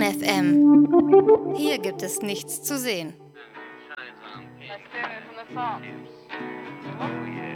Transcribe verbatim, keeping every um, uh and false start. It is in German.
F M. Hier gibt es nichts zu sehen. Let's do it from the top.